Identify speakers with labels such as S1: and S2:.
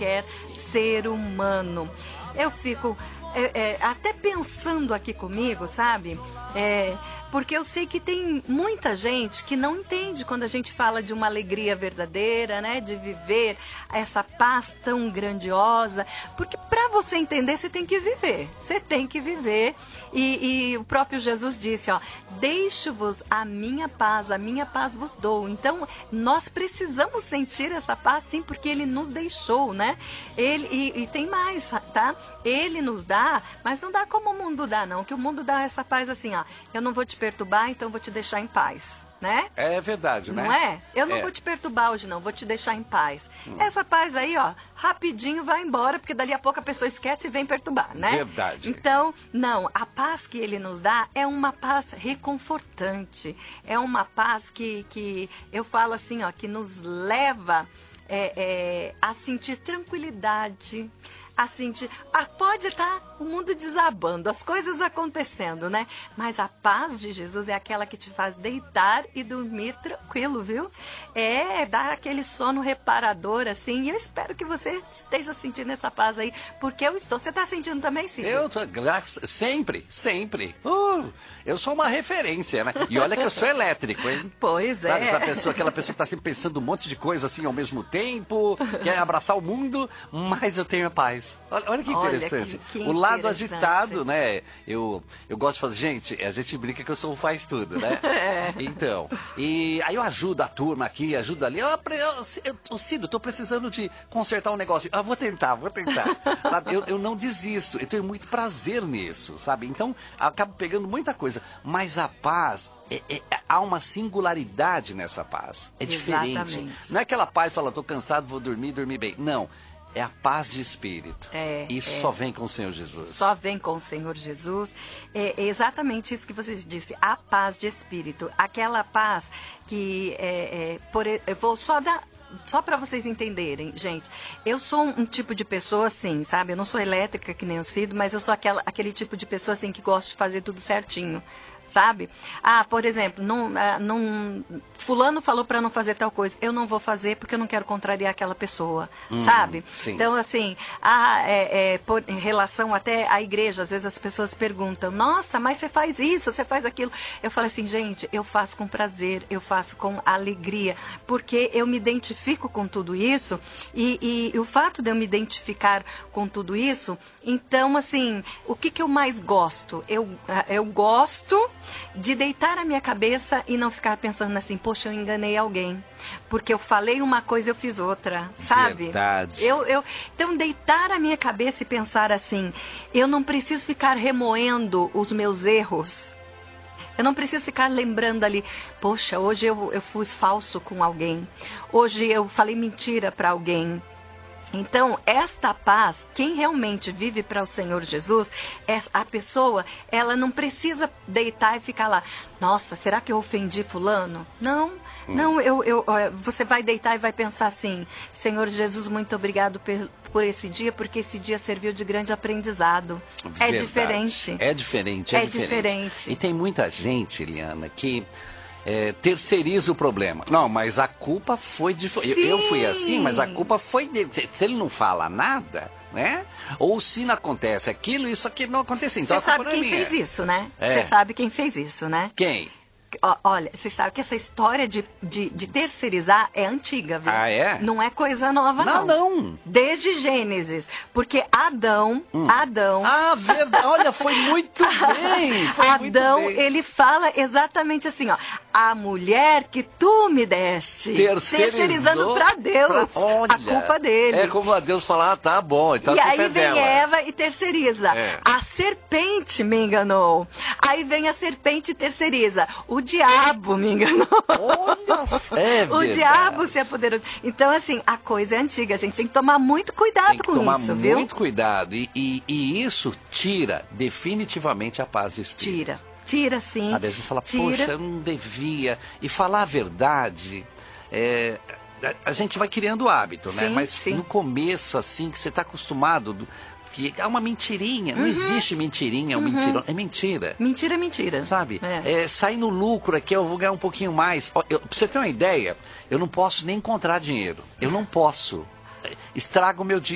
S1: qualquer ser humano. Eu fico até pensando aqui comigo, sabe? Porque eu sei que tem muita gente que não entende quando a gente fala de uma alegria verdadeira, né? De viver essa paz tão grandiosa. Porque para você entender, você tem que viver. Você tem que viver. E o próprio Jesus disse, ó, deixo-vos a minha paz vos dou. Então, nós precisamos sentir essa paz, sim, porque Ele nos deixou, né? E tem mais, tá? Ele nos dá, mas não dá como o mundo dá, não. Que o mundo dá essa paz assim, ó, eu não vou te perturbar, então vou te deixar em paz, né?
S2: É verdade, né?
S1: Não é? Eu não vou te perturbar hoje, não, vou te deixar em paz. Essa paz aí, ó, rapidinho vai embora, porque dali a pouco a pessoa esquece e vem perturbar, né?
S2: Verdade.
S1: Então, não, a paz que Ele nos dá é uma paz reconfortante, é uma paz que eu falo assim, ó, que nos leva a sentir tranquilidade, a sentir, pode estar o mundo desabando, as coisas acontecendo, né? Mas a paz de Jesus é aquela que te faz deitar e dormir tranquilo, viu? Dar aquele sono reparador, assim, e eu espero que você esteja sentindo essa paz aí, porque eu estou. Você está sentindo também, Cid?
S2: Eu tô, sempre. Eu sou uma referência, né? E olha que eu sou elétrico, hein?
S1: Pois é.
S2: Sabe, aquela pessoa que tá sempre pensando um monte de coisa assim ao mesmo tempo, quer abraçar o mundo, mas eu tenho a paz. Olha que interessante.
S1: Que
S2: o lado
S1: interessante.
S2: agitado, né? Eu gosto de fazer, gente, a gente brinca que eu sou um faz tudo, né? Então, e aí eu ajudo a turma aqui, ajudo ali. Cido, tô precisando de consertar um negócio. Vou tentar. Sabe? Eu não desisto, eu tenho muito prazer nisso, sabe? Então, eu acabo pegando muita coisa, mas a paz... há uma singularidade nessa paz. É diferente.
S1: Exatamente.
S2: Não é aquela paz que fala, tô cansado, vou dormir bem. Não. É a paz de espírito. Isso só vem com o Senhor Jesus. Só vem com o Senhor Jesus.
S1: É exatamente isso que você disse, a paz de espírito. Aquela paz que, eu vou só dar... Só para vocês entenderem, gente, eu sou um tipo de pessoa assim, sabe? Eu não sou elétrica que nem o Cido, mas eu sou aquele tipo de pessoa assim que gosta de fazer tudo certinho, sabe? Por exemplo, fulano falou para não fazer tal coisa, eu não vou fazer porque eu não quero contrariar aquela pessoa, sabe?
S2: Sim.
S1: Então, assim, em relação até à igreja, às vezes as pessoas perguntam, nossa, mas você faz isso, você faz aquilo. Eu falo assim, gente, eu faço com prazer, eu faço com alegria, porque eu me identifico com tudo isso e o fato de eu me identificar com tudo isso, então, assim, o que eu mais gosto? Eu gosto de deitar a minha cabeça e não ficar pensando assim, poxa, eu enganei alguém, porque eu falei uma coisa e eu fiz outra, sabe?
S2: Verdade.
S1: Então, deitar a minha cabeça e pensar assim, eu não preciso ficar remoendo os meus erros, eu não preciso ficar lembrando ali, poxa, hoje eu fui falso com alguém, hoje eu falei mentira para alguém. Então, esta paz, quem realmente vive para o Senhor Jesus, a pessoa, ela não precisa deitar e ficar lá, nossa, será que eu ofendi fulano? Não, você vai deitar e vai pensar assim, Senhor Jesus, muito obrigado por esse dia, porque esse dia serviu de grande aprendizado.
S2: Verdade.
S1: É diferente.
S2: É diferente. E tem muita gente, Eliana, que... terceiriza o problema. Não, mas a culpa foi de... Eu fui assim, mas a culpa foi dele. Se ele não fala nada, né? Ou se não acontece aquilo, isso aqui não aconteceu. Então,
S1: você sabe quem fez isso, né? Você sabe quem fez isso, né?
S2: Quem?
S1: Olha, você sabe que essa história de terceirizar é antiga, viu?
S2: É?
S1: Não é coisa nova, não.
S2: Não.
S1: Desde Gênesis. Porque Adão...
S2: Verdade. Olha, foi muito bem.
S1: Adão, ele fala exatamente assim, ó. A mulher que tu me deste. Terceirizando pra Deus.
S2: Olha,
S1: a culpa dele.
S2: É como a Deus falar, tá bom. Então
S1: e aí vem Eva e terceiriza. A serpente me enganou. Aí vem a serpente e terceiriza. O diabo me enganou.
S2: Olha,
S1: o diabo se apoderou. Então, assim, a coisa é antiga. A gente tem que tomar muito cuidado com isso, viu?
S2: Muito cuidado. E isso tira definitivamente a paz de espírito.
S1: Tira, sim.
S2: Às vezes a gente fala, poxa, eu não devia. E falar a verdade, a gente vai criando hábito, né? Mas no começo, assim, que você está acostumado... que é uma mentirinha, não existe mentirinha, mentirão, é mentira.
S1: Mentira é mentira.
S2: Sabe? Sair no lucro aqui, eu vou ganhar um pouquinho mais. Pra você ter uma ideia, eu não posso nem encontrar dinheiro. Eu não posso. Estraga o meu dia.